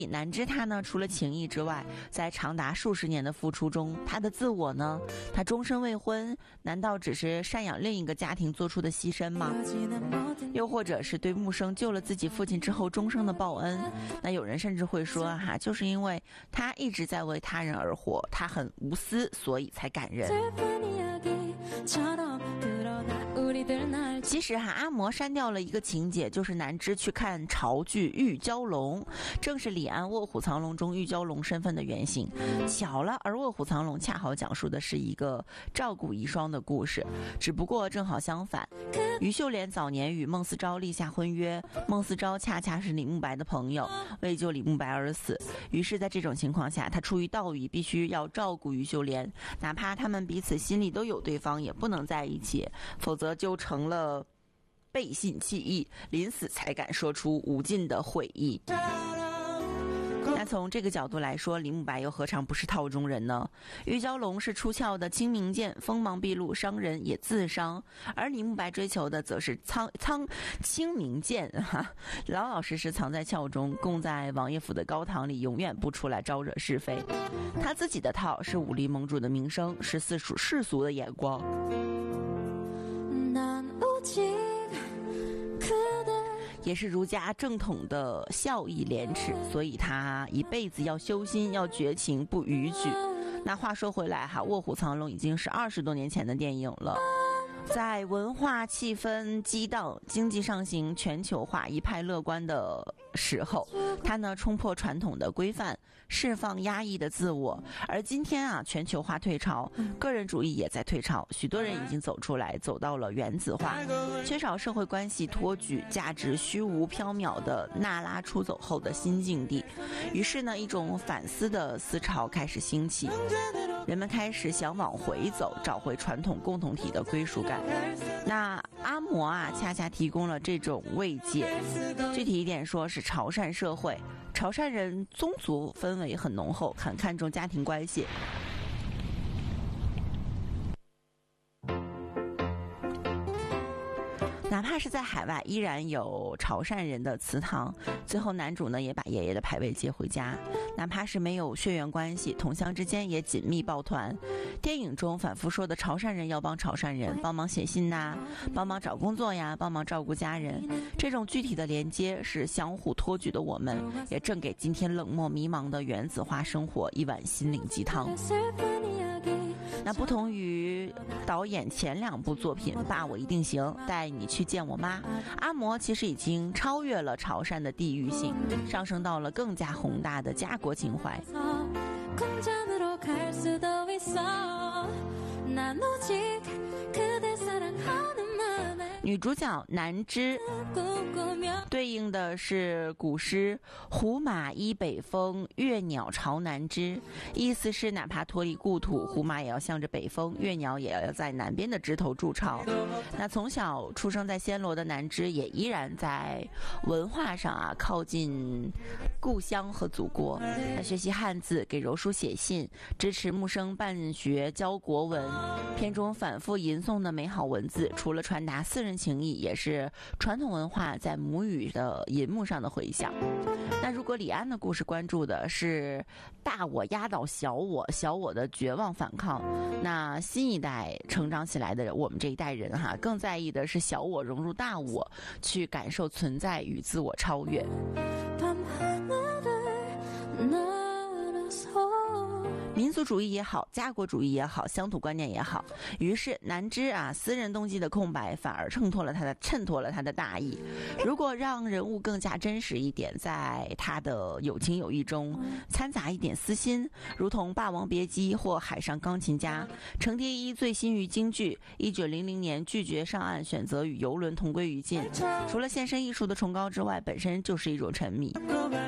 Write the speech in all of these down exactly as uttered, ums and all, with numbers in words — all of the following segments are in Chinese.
南枝他呢，除了情谊之外，在长达数十年的付出中，他的自我呢，他终身未婚，难道只是赡养另一个家庭做出的牺牲吗？又或者是对木生救了自己父亲之后终生的报恩？那有人甚至会说哈，就是因为他一直在为他人而活，他很无私，所以才感人。其实哈，阿嬷删掉了一个情节，就是南枝去看潮剧《玉娇龙》，正是李安《卧虎藏龙》中玉娇龙身份的原型。巧了，而《卧虎藏龙》恰好讲述的是一个照顾遗孀的故事，只不过正好相反。于秀莲早年与孟思昭立下婚约，孟思昭恰恰是李慕白的朋友，为救李慕白而死。于是在这种情况下，他出于道义必须要照顾于秀莲，哪怕他们彼此心里都有对方，也不能在一起，否则就成了背信弃义，临死才敢说出无尽的悔意。那从这个角度来说，李慕白又何尝不是套中人呢？玉娇龙是出鞘的清明剑，锋芒毕露，伤人也自伤；而李慕白追求的则是苍苍清明剑，哈，老老实实藏在鞘中，供在王爷府的高堂里，永远不出来招惹是非。他自己的套是武力盟主的名声，是世俗世俗的眼光。也是儒家正统的孝义廉耻，所以他一辈子要修心，要绝情，不逾矩。那话说回来哈，《卧虎藏龙》已经是二十多年前的电影了。在文化气氛激荡、经济上行、全球化一派乐观的时候，他呢冲破传统的规范，释放压抑的自我。而今天啊，全球化退潮，个人主义也在退潮，许多人已经走出来，走到了原子化，缺少社会关系托举，价值虚无缥缈的娜拉出走后的新境地。于是呢，一种反思的思潮开始兴起。人们开始想往回走，找回传统共同体的归属感。那阿嬷啊，恰恰提供了这种慰藉。具体一点说，是潮汕社会，潮汕人宗族氛围很浓厚，很看重家庭关系。哪怕是在海外，依然有潮汕人的祠堂。最后男主呢，也把爷爷的牌位接回家。哪怕是没有血缘关系，同乡之间也紧密抱团。电影中反复说的潮汕人要帮潮汕人，帮忙写信呐，帮忙找工作呀，帮忙照顾家人，这种具体的连接是相互托举的，我们也正给今天冷漠迷茫的原子化生活一碗心灵鸡汤。那不同于导演前两部作品《爸我一定行》带你去见我妈，阿嬷其实已经超越了潮汕的地域性，上升到了更加宏大的家国情怀。女主角南枝对应的是古诗胡马依北风，月鸟朝南枝，意思是哪怕脱离故土，胡马也要向着北风，月鸟也要在南边的枝头筑巢。那从小出生在暹罗的南枝也依然在文化上啊靠近故乡和祖国。他学习汉字，给柔术写信，支持木生办学教国文。片中反复吟诵的美好文字，除了传达私人情谊，也是传统文化在母语的银幕上的回响。那如果李安的故事关注的是大我压倒小我，小我的绝望反抗，那新一代成长起来的我们这一代人哈，更在意的是小我融入大我，去感受存在与自我超越。民族主义也好，家国主义也好，乡土观念也好，于是南枝啊私人动机的空白反而衬托了他的衬托了他的大义。如果让人物更加真实一点，在他的有情有义中掺杂一点私心，如同《霸王别姬》或《海上钢琴家》，程蝶衣醉心于京剧，一九零零年拒绝上岸，选择与游轮同归于尽。除了献身艺术的崇高之外，本身就是一种沉迷。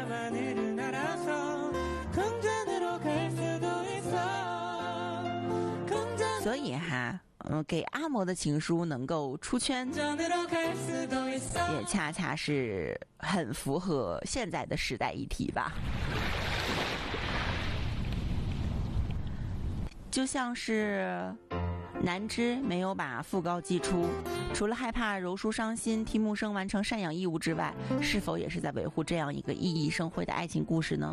所以哈，嗯，给阿嬷的情书能够出圈，也恰恰是很符合现在的时代议题吧。就像是南枝没有把讣告寄出，除了害怕柔叔伤心替木生完成赡养义务之外，是否也是在维护这样一个熠熠生辉的爱情故事呢？